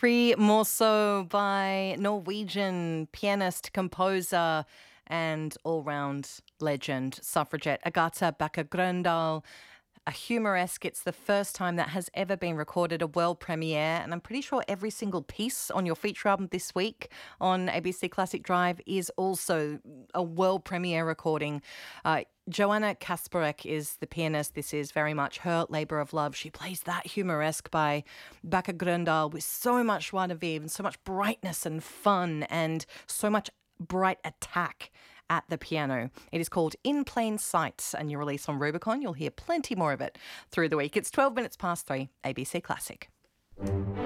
Fri Morso by Norwegian pianist, composer, and all-round legend, suffragette Agatha Bakker Grøndal. A humoresque, it's the first time that has ever been recorded, a world premiere, and I'm pretty sure every single piece on your feature album this week on ABC Classic Drive is also a world premiere recording. Joanna Kasparek is the pianist. This is very much her labour of love. She plays that humoresque by Bakker Grøndal with so much joie de vivre and so much brightness and fun and so much bright attack at the piano. It is called In Plain Sight, and you release on Rubicon. You'll hear plenty more of it through the week. It's 12 minutes past 3, ABC Classic.